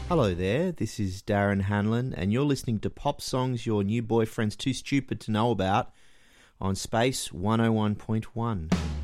Hello there, this is Darren Hanlon, and you're listening to Pop Songs Your New Boyfriend's Too Stupid to Know About on Space 101.1.